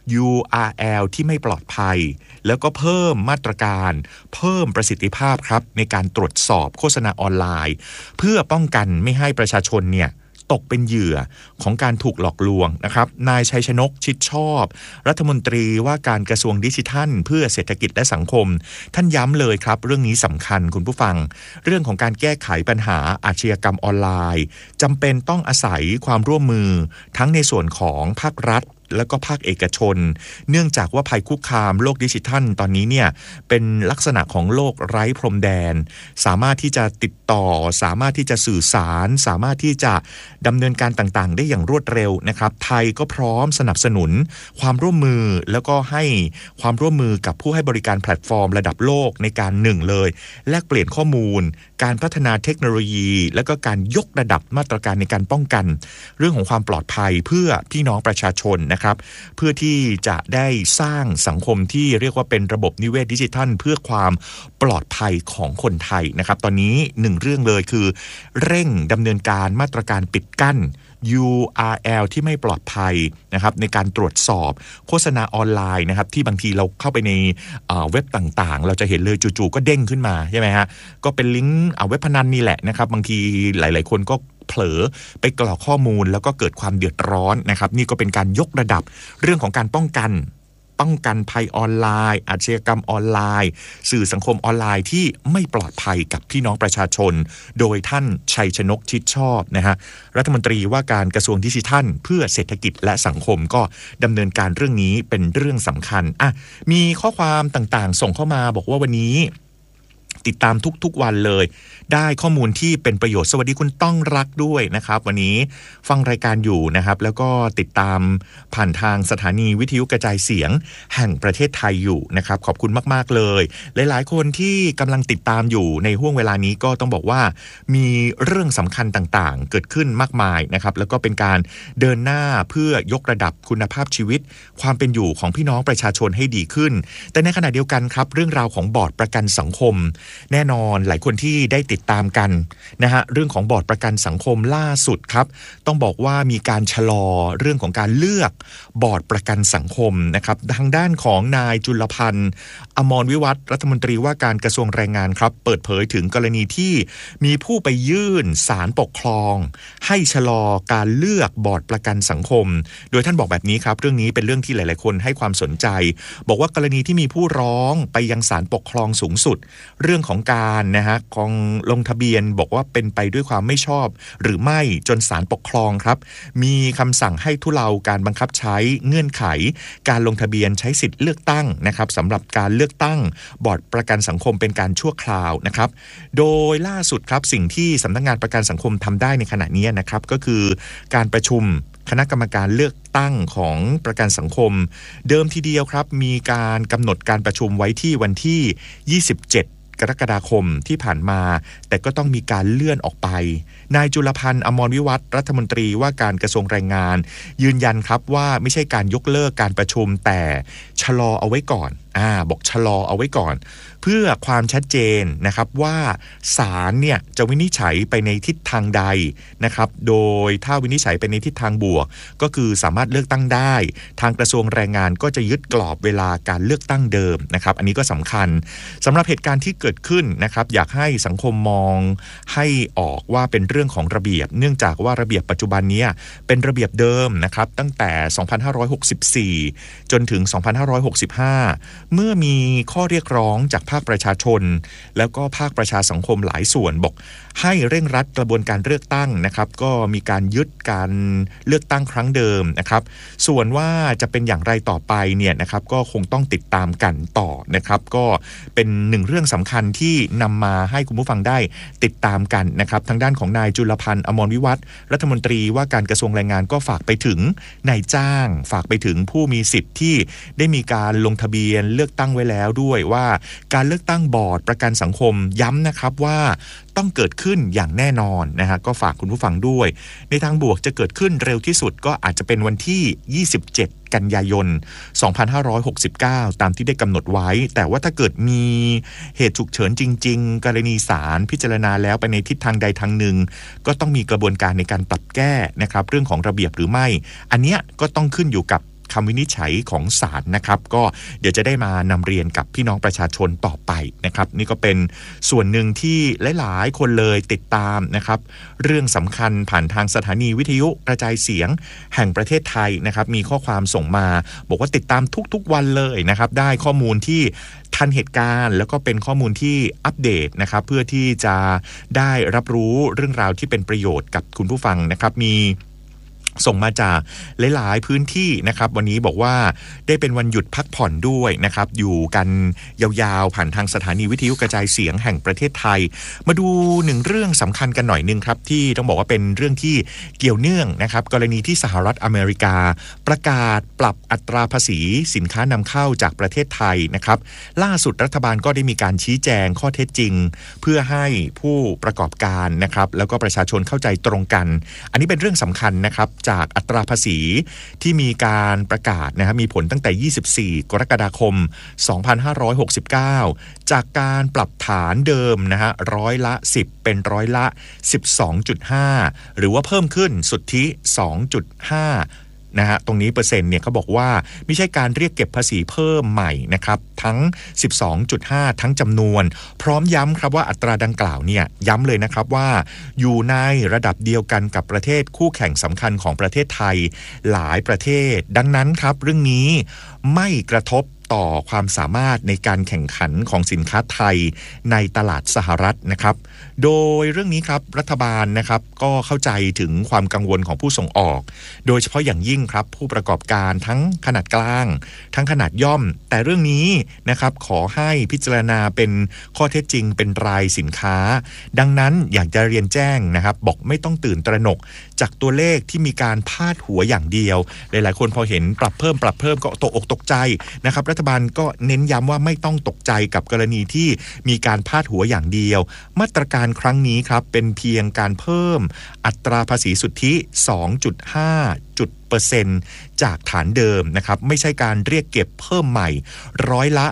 URL ที่ไม่ปลอดภัยแล้วก็เพิ่มมาตรการเพิ่มประสิทธิภาพครับในการตรวจสอบโฆษณาออนไลน์เพื่อป้องกันไม่ให้ประชาชนเนี่ยตกเป็นเหยื่อของการถูกหลอกลวงนะครับนายชัยชนกชิดชอบรัฐมนตรีว่าการกระทรวงดิจิทัลเพื่อเศรษฐกิจและสังคมท่านย้ำเลยครับเรื่องนี้สำคัญคุณผู้ฟังเรื่องของการแก้ไขปัญหาอาชญากรรมออนไลน์จำเป็นต้องอาศัยความร่วมมือทั้งในส่วนของภาครัฐแล้วก็ภาคเอกชนเนื่องจากว่าภัยคุกคามโลกดิจิทัลตอนนี้เนี่ยเป็นลักษณะของโลกไร้พรมแดนสามารถที่จะติดต่อสามารถที่จะสื่อสารสามารถที่จะดำเนินการต่างๆได้อย่างรวดเร็วนะครับไทยก็พร้อมสนับสนุนความร่วมมือแล้วก็ให้ความร่วมมือกับผู้ให้บริการแพลตฟอร์มระดับโลกในการเลยแลกเปลี่ยนข้อมูลการพัฒนาเทคโนโลยีแล้วก็การยกระดับมาตรการในการป้องกันเรื่องของความปลอดภัยเพื่อพี่น้องประชาชนนะครับเพื่อที่จะได้สร้างสังคมที่เรียกว่าเป็นระบบนิเวศดิจิทัลเพื่อความปลอดภัยของคนไทยนะครับตอนนี้1เรื่องเลยคือเร่งดำเนินการมาตรการปิดกั้น URL ที่ไม่ปลอดภัยนะครับในการตรวจสอบโฆษณาออนไลน์นะครับที่บางทีเราเข้าไปในเว็บต่างๆเราจะเห็นเลยจู่ๆก็เด้งขึ้นมาใช่ไหมฮะก็เป็นลิงก์เว็บพนันนี่แหละนะครับบางทีหลายๆคนก็เผลอไปกรอกข้อมูลแล้วก็เกิดความเดือดร้อนนะครับนี่ก็เป็นการยกระดับเรื่องของการป้องกันภัยออนไลน์อาชญากรรมออนไลน์สื่อสังคมออนไลน์ที่ไม่ปลอดภัยกับพี่น้องประชาชนโดยท่านชัยชนกชิดชอบนะฮะรัฐมนตรีว่าการกระทรวงดิจิทัลเพื่อเศรษฐกิจและสังคมก็ดำเนินการเรื่องนี้เป็นเรื่องสำคัญมีข้อความต่างๆส่งเข้ามาบอกว่าวันนี้ติดตามทุกๆวันเลยได้ข้อมูลที่เป็นประโยชน์สวัสดีคุณต้องรักด้วยนะครับวันนี้ฟังรายการอยู่นะครับแล้วก็ติดตามผ่านทางสถานีวิทยุกระจายเสียงแห่งประเทศไทยอยู่นะครับขอบคุณมากๆเลยหลายๆคนที่กำลังติดตามอยู่ในห่วงเวลานี้ก็ต้องบอกว่ามีเรื่องสำคัญต่างๆเกิดขึ้นมากมายนะครับแล้วก็เป็นการเดินหน้าเพื่อยกระดับคุณภาพชีวิตความเป็นอยู่ของพี่น้องประชาชนให้ดีขึ้นแต่ในขณะเดียวกันครับเรื่องราวของบอร์ดประกันสังคมแน่นอนหลายคนที่ได้ติดตามกันนะฮะเรื่องของบอร์ดประกันสังคมล่าสุดครับต้องบอกว่ามีการชะลอเรื่องของการเลือกบอร์ดประกันสังคมนะครับทางด้านของนายจุลพันธ์อมรวิวัฒน์รัฐมนตรีว่าการกระทรวงแรงงานครับเปิดเผยถึงกรณีที่มีผู้ไปยื่นศาลปกครองให้ชะลอการเลือกบอร์ดประกันสังคมโดยท่านบอกแบบนี้ครับเรื่องนี้เป็นเรื่องที่หลายๆคนให้ความสนใจบอกว่ากรณีที่มีผู้ร้องไปยังศาลปกครองสูงสุดเรื่องของการนะฮะของลงทะเบียนบอกว่าเป็นไปด้วยความไม่ชอบหรือไม่จนศาลปกครองครับมีคำสั่งให้ทุเลาการบังคับใช้เงื่อนไขการลงทะเบียนใช้สิทธิ์เลือกตั้งนะครับสำหรับการเลือกตั้งบอร์ดประกันสังคมเป็นการชั่วคราวนะครับโดยล่าสุดครับสิ่งที่สำนักงานประกันสังคมทำได้ในขณะนี้นะครับก็คือการประชุมคณะกรรมการเลือกตั้งของประกันสังคมเดิมทีเดียวครับมีการกำหนดการประชุมไว้ที่วันที่27กรกฎาคมที่ผ่านมาแต่ก็ต้องมีการเลื่อนออกไปนายจุลพันธ์อมรวิวัฒน์รัฐมนตรีว่าการกระทรวงแรงงานยืนยันครับว่าไม่ใช่การยกเลิกการประชุมแต่ชะลอเอาไว้ก่อนบอกชะลอเอาไว้ก่อนเพื่อความชัดเจนนะครับว่าศาลเนี่ยจะวินิจฉัยไปในทิศทางใดนะครับโดยถ้าวินิจฉัยไปในทิศทางบวกก็คือสามารถเลือกตั้งได้ทางกระทรวงแรงงานก็จะยึดกรอบเวลาการเลือกตั้งเดิมนะครับอันนี้ก็สำคัญสำหรับเหตุการณ์ที่เกิดขึ้นนะครับอยากให้สังคมมองให้ออกว่าเป็นเรื่องของระเบียบเนื่องจากว่าระเบียบปัจจุบันนี้เป็นระเบียบเดิมนะครับตั้งแต่2564จนถึง2565เมื่อมีข้อเรียกร้องจากภาคประชาชนแล้วก็ภาคประชาสังคมหลายส่วนบอกให้เร่งรัดกระบวนการเลือกตั้งนะครับก็มีการยึดการเลือกตั้งครั้งเดิมนะครับส่วนว่าจะเป็นอย่างไรต่อไปเนี่ยนะครับก็คงต้องติดตามกันต่อนะครับก็เป็นหนึ่งเรื่องสำคัญที่นำมาให้คุณผู้ฟังได้ติดตามกันนะครับทางด้านของนายจุลพันธ์อมรวิวัฒน์รัฐมนตรีว่าการกระทรวงแรงงานก็ฝากไปถึงนายจ้างฝากไปถึงผู้มีสิทธิ์ที่ได้มีการลงทะเบียนเลือกตั้งไว้แล้วด้วยว่าการเลือกตั้งบอร์ดประกันสังคมย้ำนะครับว่าต้องเกิดขึ้นอย่างแน่นอนนะฮะก็ฝากคุณผู้ฟังด้วยในทางบวกจะเกิดขึ้นเร็วที่สุดก็อาจจะเป็นวันที่27กันยายน2569ตามที่ได้กำหนดไว้แต่ว่าถ้าเกิดมีเหตุฉุกเฉินจริงๆกรณีศาลพิจารณาแล้วไปในทิศทางใดทางหนึ่งก็ต้องมีกระบวนการในการปรับแก้นะครับเรื่องของระเบียบหรือไม่อันเนี้ยก็ต้องขึ้นอยู่กับคำวินิจฉัยของศาลนะครับก็เดี๋ยวจะได้มานำเรียนกับพี่น้องประชาชนต่อไปนะครับนี่ก็เป็นส่วนหนึ่งที่หลายๆคนเลยติดตามนะครับเรื่องสำคัญผ่านทางสถานีวิทยุกระจายเสียงแห่งประเทศไทยนะครับมีข้อความส่งมาบอกว่าติดตามทุกๆวันเลยนะครับได้ข้อมูลที่ทันเหตุการณ์แล้วก็เป็นข้อมูลที่อัปเดตนะครับเพื่อที่จะได้รับรู้เรื่องราวที่เป็นประโยชน์กับคุณผู้ฟังนะครับมีส่งมาจากหลายๆพื้นที่นะครับวันนี้บอกว่าได้เป็นวันหยุดพักผ่อนด้วยนะครับอยู่กันยาวๆผ่านทางสถานีวิทยุกระจายเสียงแห่งประเทศไทยมาดูหนึ่งเรื่องสำคัญกันหน่อยนึงครับที่ต้องบอกว่าเป็นเรื่องที่เกี่ยวเนื่องนะครับกรณีที่สหรัฐอเมริกาประกาศปรับอัตราภาษีสินค้านำเข้าจากประเทศไทยนะครับล่าสุดรัฐบาลก็ได้มีการชี้แจงข้อเท็จจริงเพื่อให้ผู้ประกอบการนะครับแล้วก็ประชาชนเข้าใจตรงกันอันนี้เป็นเรื่องสำคัญนะครับจากอัตราภาษีที่มีการประกาศนะครับมีผลตั้งแต่24กรกฎาคม2569จากการปรับฐานเดิมนะฮะร้อยละ10เป็นร้อยละ 12.5 หรือว่าเพิ่มขึ้นสุทธิ 2.5นะฮะตรงนี้เปอร์เซ็นต์เนี่ยเขาบอกว่าไม่ใช่การเรียกเก็บภาษีเพิ่มใหม่นะครับทั้ง 12.5 ทั้งจำนวนพร้อมย้ำครับว่าอัตราดังกล่าวเนี่ยย้ำเลยนะครับว่าอยู่ในระดับเดียวกันกับประเทศคู่แข่งสำคัญของประเทศไทยหลายประเทศดังนั้นครับเรื่องนี้ไม่กระทบต่อความสามารถในการแข่งขันของสินค้าไทยในตลาดสหรัฐนะครับโดยเรื่องนี้ครับรัฐบาลนะครับก็เข้าใจถึงความกังวลของผู้ส่งออกโดยเฉพาะอย่างยิ่งครับผู้ประกอบการทั้งขนาดกลางทั้งขนาดย่อมแต่เรื่องนี้นะครับขอให้พิจารณาเป็นข้อเท็จจริงเป็นรายสินค้าดังนั้นอยากจะเรียนแจ้งนะครับบอกไม่ต้องตื่นตระหนกจากตัวเลขที่มีการพาดหัวอย่างเดียวหลายๆคนพอเห็นปรับเพิ่มก็ตกอกตกใจนะครับรัฐบาลก็เน้นย้ำว่าไม่ต้องตกใจกับกรณีที่มีการพาดหัวอย่างเดียวมาตรการครั้งนี้ครับเป็นเพียงการเพิ่มอัตราภาษีสุทธิ 2.5% จากฐานเดิมนะครับไม่ใช่การเรียกเก็บเพิ่มใหม่ร้อยละ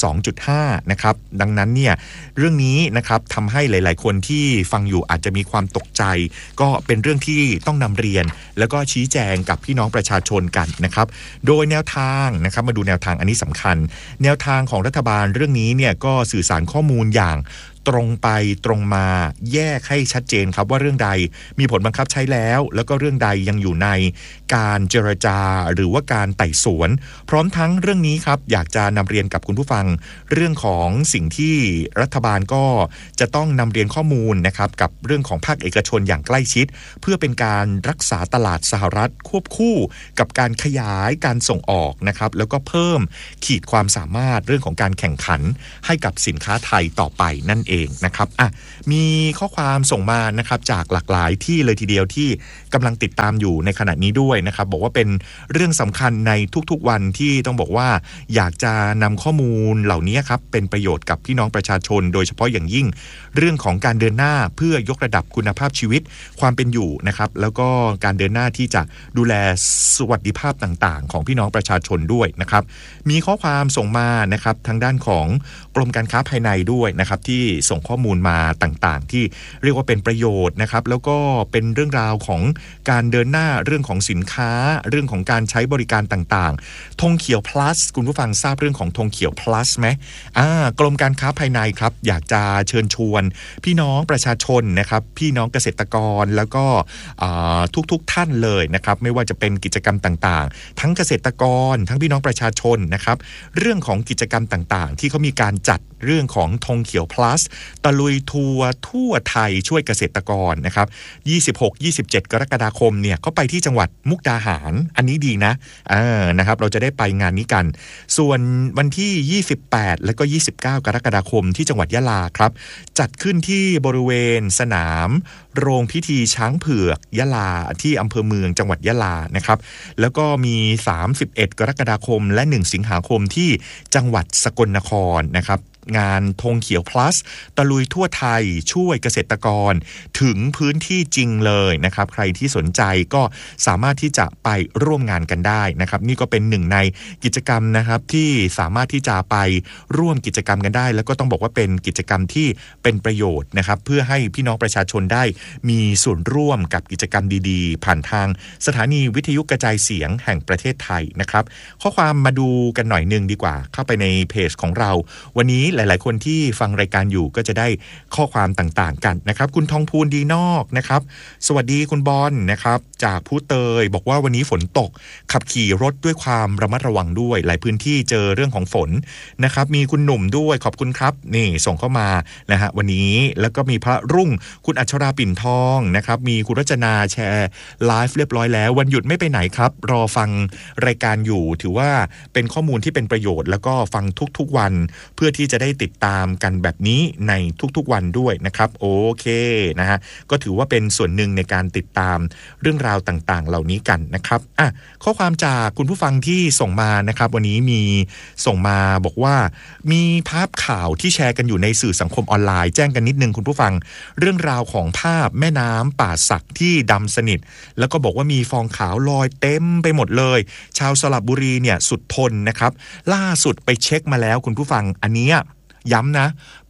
12.5 นะครับดังนั้นเนี่ยเรื่องนี้นะครับทำให้หลายๆคนที่ฟังอยู่อาจจะมีความตกใจก็เป็นเรื่องที่ต้องนำเรียนแล้วก็ชี้แจงกับพี่น้องประชาชนกันนะครับโดยแนวทางนะครับมาดูแนวทางอันนี้สำคัญแนวทางของรัฐบาลเรื่องนี้เนี่ยก็สื่อสารข้อมูลอย่างตรงไปตรงมาแยกให้ชัดเจนครับว่าเรื่องใดมีผลบังคับใช้แล้วก็เรื่องใดยังอยู่ในการเจรจาหรือว่าการไต่สวนพร้อมทั้งเรื่องนี้ครับอยากจะนำเรียนกับคุณผู้ฟังเรื่องของสิ่งที่รัฐบาลก็จะต้องนำเรียนข้อมูลนะครับกับเรื่องของภาคเอกชนอย่างใกล้ชิดเพื่อเป็นการรักษาตลาดสหรัฐควบคู่กับการขยายการส่งออกนะครับแล้วก็เพิ่มขีดความสามารถเรื่องของการแข่งขันให้กับสินค้าไทยต่อไปนั่นเองนะครับมีข้อความส่งมานะครับจากหลากหลายที่เลยทีเดียวที่กำลังติดตามอยู่ในขณะนี้ด้วยนะครับบอกว่าเป็นเรื่องสำคัญในทุกๆวันที่ต้องบอกว่าอยากจะนำข้อมูลเหล่านี้ครับเป็นประโยชน์กับพี่น้องประชาชนโดยเฉพาะอย่างยิ่งเรื่องของการเดินหน้าเพื่อยกระดับคุณภาพชีวิตความเป็นอยู่นะครับแล้วก็การเดินหน้าที่จะดูแลสวัสดิภาพต่างๆของพี่น้องประชาชนด้วยนะครับมีข้อความส่งมานะครับทางด้านของกรมการค้าภายในด้วยนะครับที่ส่งข้อมูลมาต่างๆที่เรียกว่าเป็นประโยชน์นะครับแล้วก็เป็นเรื่องราวของการเดินหน้าเรื่องของสินค้าเรื่องของการใช้บริการต่างๆธงเขียว plus คุณผู้ฟังทราบเรื่องของธงเขียว plus ไหมกรมการค้าภายในครับอยากจะเชิญชวนพี่น้องประชาชนนะครับพี่น้องเกษตรกรแล้วก็ทุกท่านเลยนะครับไม่ว่าจะเป็นกิจกรรมต่างๆทั้งเกษตรกรทั้งพี่น้องประชาชนนะครับเรื่องของกิจกรรมต่างๆที่เขามีการจัดเรื่องของธงเขียว plus ตะลุยทัวร์ทั่วไทยช่วยเกษตรกรนะครับ26-27 กรกฎาคมเนี่ยเขาไปที่จังหวัดมุกดาหารอันนี้ดีนะครับเราจะได้ไปงานนี้กันส่วนวันที่28และก็29กรกฎาคมที่จังหวัดยะลาครับจัดขึ้นที่บริเวณสนามโรงพิธีช้างเผือกยะลาที่อำเภอเมืองจังหวัดยะลานะครับแล้วก็มี31กรกฎาคมและ1สิงหาคมที่จังหวัดสกลนครนะครับงานธงเขียว plus ตะลุยทั่วไทยช่วยเกษตรกรถึงพื้นที่จริงเลยนะครับใครที่สนใจก็สามารถที่จะไปร่วมงานกันได้นะครับนี่ก็เป็นหนึ่งในกิจกรรมนะครับที่สามารถที่จะไปร่วมกิจกรรมกันได้แล้วก็ต้องบอกว่าเป็นกิจกรรมที่เป็นประโยชน์นะครับเพื่อให้พี่น้องประชาชนได้มีส่วนร่วมกับกิจกรรมดีๆผ่านทางสถานีวิทยุกระจายเสียงแห่งประเทศไทยนะครับข้อความมาดูกันหน่อยนึงดีกว่าเข้าไปในเพจของเราวันนี้หลายๆคนที่ฟังรายการอยู่ก็จะได้ข้อความต่างๆกันนะครับคุณทองพูนดีนอกนะครับสวัสดีคุณบอลนะครับจากผู้เตยบอกว่าวันนี้ฝนตกขับขี่รถด้วยความระมัดระวังด้วยหลายพื้นที่เจอเรื่องของฝนนะครับมีคุณหนุ่มด้วยขอบคุณครับนี่ส่งเข้ามานะฮะวันนี้แล้วก็มีพระรุ่งคุณอัชราปิ่นทองนะครับมีคุณรัชนาแชร์ไลฟ์เรียบร้อยแล้ววันหยุดไม่ไปไหนครับรอฟังรายการอยู่ถือว่าเป็นข้อมูลที่เป็นประโยชน์แล้วก็ฟังทุกๆวันเพื่อที่จะได้ติดตามกันแบบนี้ในทุกๆวันด้วยนะครับโอเคนะฮะก็ถือว่าเป็นส่วนหนึ่งในการติดตามเรื่องราวต่างๆเหล่านี้กันนะครับข้อความจากคุณผู้ฟังที่ส่งมานะครับวันนี้มีส่งมาบอกว่ามีภาพข่าวที่แชร์กันอยู่ในสื่อสังคมออนไลน์แจ้งกันนิดนึงคุณผู้ฟังเรื่องราวของภาพแม่น้ำป่าสักที่ดำสนิทแล้วก็บอกว่ามีฟองขาวลอยเต็มไปหมดเลยชาวสระบุรีเนี่ยสุดทนนะครับล่าสุดไปเช็คมาแล้วคุณผู้ฟังอันนี้ย้ำนะ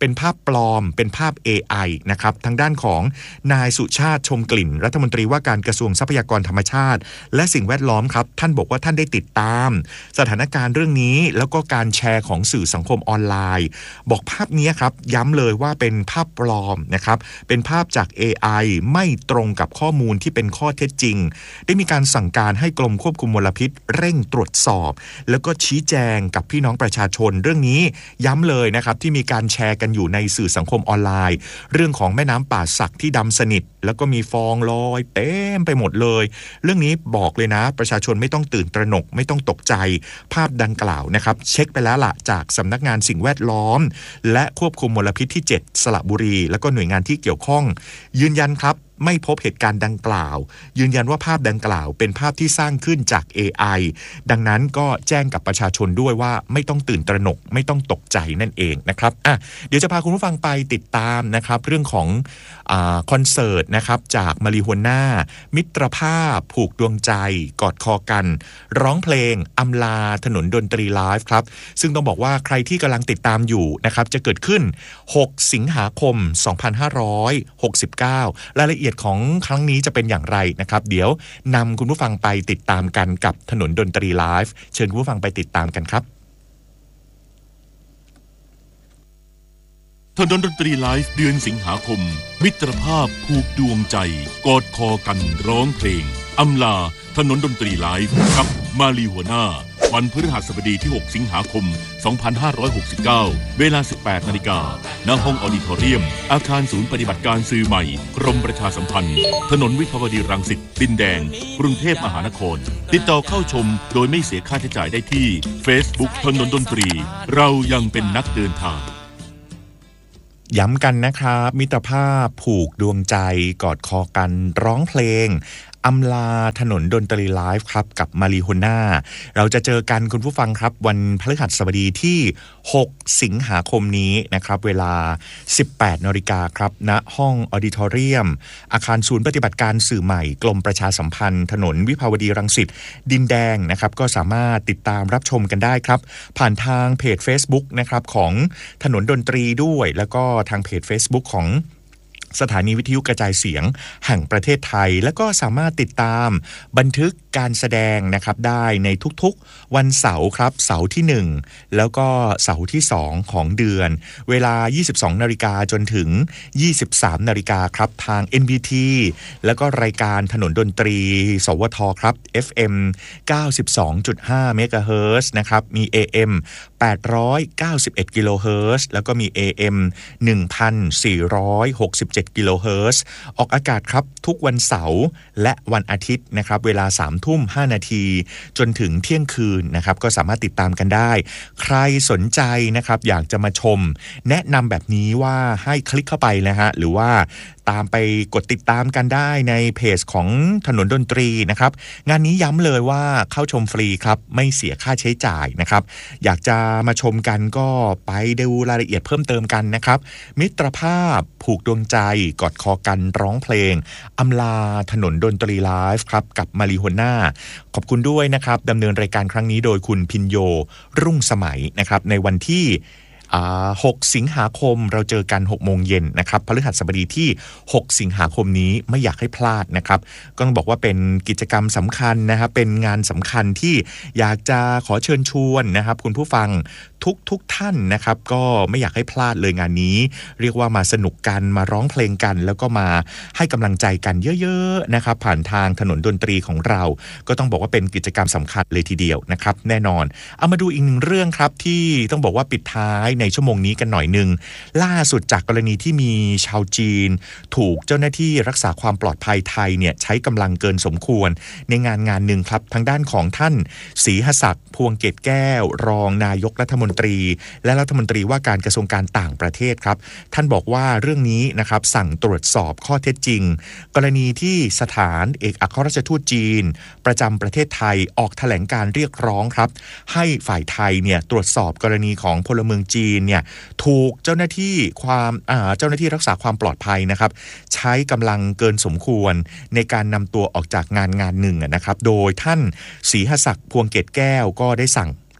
เป็นภาพปลอมเป็นภาพ AI นะครับทางด้านของนายสุชาติชมกลิ่นรัฐมนตรีว่าการกระทรวงทรัพยากรธรรมชาติและสิ่งแวดล้อมครับท่านบอกว่าท่านได้ติดตามสถานการณ์เรื่องนี้แล้วก็การแชร์ของสื่อสังคมออนไลน์บอกภาพนี้ครับย้ำเลยว่าเป็นภาพปลอมนะครับเป็นภาพจาก AI ไม่ตรงกับข้อมูลที่เป็นข้อเท็จจริงได้มีการสั่งการให้กรมควบคุมมลพิษเร่งตรวจสอบแล้วก็ชี้แจงกับพี่น้องประชาชนเรื่องนี้ย้ำเลยนะครับที่มีการแชร์กันอยู่ในสื่อสังคมออนไลน์เรื่องของแม่น้ำป่าสักที่ดำสนิทแล้วก็มีฟองลอยเต็มไปหมดเลยเรื่องนี้บอกเลยนะประชาชนไม่ต้องตื่นตระหนกไม่ต้องตกใจภาพดังกล่าวนะครับเช็คไปแล้วล่ะจากสำนักงานสิ่งแวดล้อมและควบคุมมลพิษที่7สระบุรีแล้วก็หน่วยงานที่เกี่ยวข้องยืนยันครับไม่พบเหตุการณ์ดังกล่าวยืนยันว่าภาพดังกล่าวเป็นภาพที่สร้างขึ้นจาก AI ดังนั้นก็แจ้งกับประชาชนด้วยว่าไม่ต้องตื่นตระหนกไม่ต้องตกใจนั่นเองนะครับเดี๋ยวจะพาคุณผู้ฟังไปติดตามนะครับเรื่องของคอนเสิร์ตนะครับจากมาริโฮน่ามิตรภาพผูกดวงใจกอดคอกันร้องเพลงอำลาถนนดนตรีไลฟ์ครับซึ่งต้องบอกว่าใครที่กำลังติดตามอยู่นะครับจะเกิดขึ้น6สิงหาคม2569รายละเอียดของครั้งนี้จะเป็นอย่างไรนะครับเดี๋ยวนำคุณผู้ฟังไปติดตามกันกับถนนดนตรีไลฟ์เชิญคุณผู้ฟังไปติดตามกันครับถนนดนตรีไลฟ์เดือนสิงหาคมมิตรภาพผูกดวงใจกอดคอกันร้องเพลงอำลาถนนดนตรีไลฟ์กับมาริโฮน่าวันพฤหัสบดีที่6สิงหาคม2569เวลา 18 นาฬิกาณห้องออดิทอเรียมอาคารศูนย์ปฏิบัติการสื่อใหม่กรมประชาสัมพันธ์ถนนวิภาวดีรังสิตดินแดงกรุงเทพมหานครติดต่อเข้าชมโดยไม่เสียค่าใช้จ่ายได้ที่ Facebook ถนนดนตรีเรายังเป็นนักเดินทางย้ำกันนะครับมิตรภาพผูกดวงใจกอดคอกันร้องเพลงอำลาถนนดนตรีไลฟ์ครับกับมาริโฮน่าเราจะเจอกันคุณผู้ฟังครับวันพฤหัสบดีที่6สิงหาคมนี้นะครับเวลา 18 นาฬิกาครับณห้องออดิทอเรียมอาคารศูนย์ปฏิบัติการสื่อใหม่กรมประชาสัมพันธ์ถนนวิภาวดีรังสิตดินแดงนะครับก็สามารถติดตามรับชมกันได้ครับผ่านทางเพจ Facebook นะครับของถนนดนตรีด้วยแล้วก็ทางเพจ Facebook ของสถานีวิทยุกระจายเสียงแห่งประเทศไทยและก็สามารถติดตามบันทึกการแสดงนะครับได้ในทุกๆวันเสาร์ครับเสาร์ที่1แล้วก็เสาร์ที่2ของเดือนเวลา 22 นาฬิกาจนถึง 23 นาฬิกาครับทาง NBT แล้วก็รายการถนนดนตรีสวทครับ FM 92.5 เมกะเฮิรตซ์นะครับมี AM 891 กิโลเฮิรตซ์แล้วก็มี AM 1,467 กิโลเฮิรตซ์ออกอากาศครับทุกวันเสาร์และวันอาทิตย์นะครับเวลา 3:05 นาทีจนถึงเที่ยงคืนนะครับก็สามารถติดตามกันได้ใครสนใจนะครับอยากจะมาชมแนะนำแบบนี้ว่าให้คลิกเข้าไปนะฮะหรือว่าตามไปกดติดตามกันได้ในเพจของถนนดนตรีนะครับงานนี้ย้ำเลยว่าเข้าชมฟรีครับไม่เสียค่าใช้จ่ายนะครับอยากจะมาชมกันก็ไปดูรายละเอียดเพิ่มเติมกันนะครับมิตรภาพผูกดวงใจกอดคอกันร้องเพลงอำลาถนนดนตรีไลฟ์ครับกับมาริโฮน่าขอบคุณด้วยนะครับดำเนินรายการครั้งนี้โดยคุณพินโยรุ่งสมัยนะครับในวันที่6 สิงหาคมเราเจอกัน 6 โมงเย็นนะครับพฤหัสบดีที่6สิงหาคมนี้ไม่อยากให้พลาดนะครับก็ต้องบอกว่าเป็นกิจกรรมสำคัญนะครับเป็นงานสำคัญที่อยากจะขอเชิญชวนนะครับคุณผู้ฟังทุกท่านนะครับก็ไม่อยากให้พลาดเลยงานนี้เรียกว่ามาสนุกกันมาร้องเพลงกันแล้วก็มาให้กำลังใจกันเยอะๆนะครับผ่านทางถนนดนตรีของเราก็ต้องบอกว่าเป็นกิจกรรมสำคัญเลยทีเดียวนะครับแน่นอนเอามาดูอีกหนึ่งเรื่องครับที่ต้องบอกว่าปิดท้ายในชั่วโมงนี้กันหน่อยนึงล่าสุดจากกรณีที่มีชาวจีนถูกเจ้าหน้าที่รักษาความปลอดภัยไทยเนี่ยใช้กำลังเกินสมควรในงานหนึ่งครับทางด้านของท่านศรีหศักดิ์พวงเกตแก้วรองนายกรัฐมนตรีและรัฐมนตรีว่าการกระทรวงการต่างประเทศครับท่านบอกว่าเรื่องนี้นะครับสั่งตรวจสอบข้อเท็จจริงกรณีที่สถานเอกอัครราชทูตจีนประจำประเทศไทยออกแถลงการเรียกร้องครับให้ฝ่ายไทยเนี่ยตรวจสอบกรณีของพลเมืองจีนเนี่ยถูกเจ้าหน้าที่รักษาความปลอดภัยนะครับใช้กำลังเกินสมควรในการนำตัวออกจากงานหนึ่งนะครับโดยท่านศรีหศักดิ์พวงเกตแก้วก็ได้สั่ง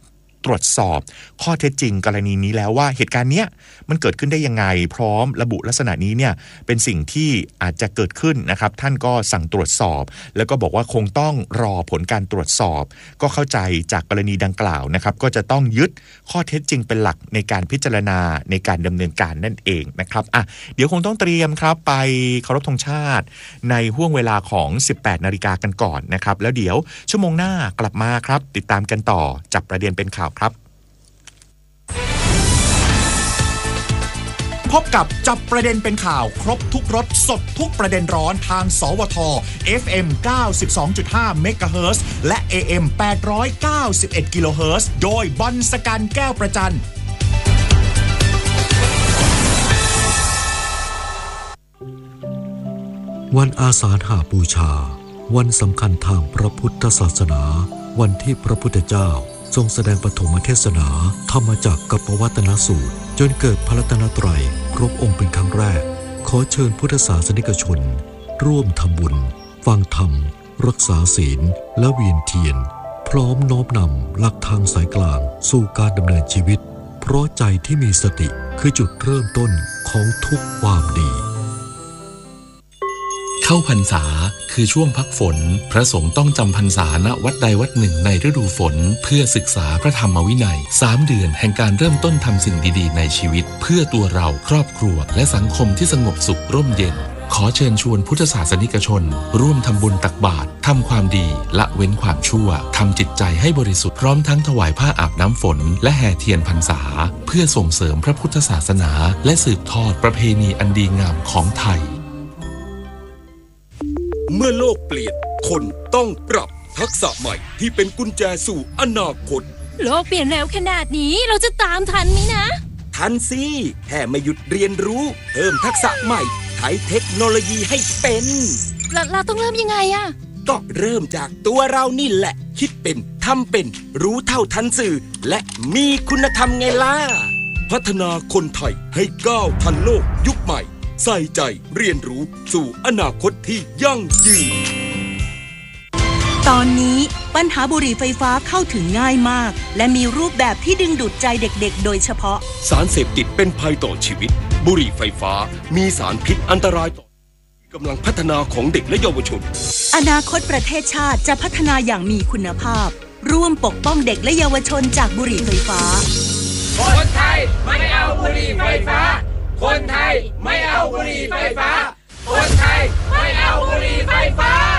ตรวจสอบข้อเท็จจริงกรณีนี้แล้วว่าเหตุการณ์เนี้ยมันเกิดขึ้นได้ยังไงพร้อมระบุลักษณะนี้เนี่ยเป็นสิ่งที่อาจจะเกิดขึ้นนะครับท่านก็สั่งตรวจสอบแล้วก็บอกว่าคงต้องรอผลการตรวจสอบก็เข้าใจจากกรณีดังกล่าวนะครับก็จะต้องยึดข้อเท็จจริงเป็นหลักในการพิจารณาในการดำเนินการนั่นเองนะครับเดี๋ยวคงต้องเตรียมครับไปเคารพธงชาติในห่วงเวลาของ 18 นาฬิกากันก่อนนะครับแล้วเดี๋ยวชั่วโมงหน้ากลับมาครับติดตามกันต่อจับประเด็นเป็นข่าวครับพบกับจับประเด็นเป็นข่าวครบทุกรสสดทุกประเด็นร้อนทางสวท FM 92.5 เมกะเฮิรตซ์และ AM 891 กิโลเฮิรตซ์โดยบอลสกันแก้วประจันวันอาสาฬหบูชาวันสำคัญทางพระพุทธศาสนาวันที่พระพุทธเจ้าทรงแสดงปฐมเทศนาธรรมจักรกับปวัตตนสูตรจนเกิดพระรัตนตรัยครบองค์เป็นครั้งแรกขอเชิญพุทธศาสนิกชนร่วมทำบุญฟังธรรมรักษาศีลและเวียนเทียนพร้อมน้อมนำหลักทางสายกลางสู่การดำเนินชีวิตเพราะใจที่มีสติคือจุดเริ่มต้นของทุกความดีเข้าพรรษาคือช่วงพักฝนพระสงฆ์ต้องจำพรรษาณวัดใดวัดหนึ่งในฤดูฝนเพื่อศึกษาพระธรรมวินัย3 เดือนแห่งการเริ่มต้นทำสิ่งดีๆในชีวิตเพื่อตัวเราครอบครัวและสังคมที่สงบสุขร่มเย็นขอเชิญชวนพุทธศาสนิกชนร่วมทำบุญตักบาตรทำความดีละเว้นความชั่วทำจิตใจให้บริสุทธิ์พร้อมทั้งถวายผ้าอาบน้ำฝนและแห่เทียนพรรษาเพื่อส่งเสริมพระพุทธศาสนาและสืบทอดประเพณีอันดีงามของไทยเมื่อโลกเปลี่ยนคนต้องปรับทักษะใหม่ที่เป็นกุญแจสู่อนาคตโลกเปลี่ยนแล้วขนาดนี้เราจะตามทันไหมนะทันสิแค่ไม่หยุดเรียนรู้เพิ่มทักษะใหม่ใช้เทคโนโลยีให้เป็นเราต้องเริ่มยังไงอะก็เริ่มจากตัวเรานี่แหละคิดเป็นทำเป็นรู้เท่าทันสื่อและมีคุณธรรมไงล่ะพัฒนาคนไทยให้ก้าวทันโลกยุคใหม่ใส่ใจเรียนรู้สู่อนาคตที่ยั่งยืนตอนนี้ปัญหาบุหรี่ไฟฟ้าเข้าถึงง่ายมากและมีรูปแบบที่ดึงดูดใจเด็กๆโดยเฉพาะสารเสพติดเป็นภัยต่อชีวิตบุหรี่ไฟฟ้ามีสารพิษอันตรายต่อกำลังพัฒนาของเด็กและเยาวชนอนาคตประเทศชาติจะพัฒนาอย่างมีคุณภาพร่วมปกป้องเด็กและเยาวชนจากบุหรี่ไฟฟ้าคนไทยไม่เอาบุหรี่ไฟฟ้าคนไทยไม่เอาบุหรี่ไฟฟ้าคนไทยไม่เอาบุหรี่ไฟฟ้า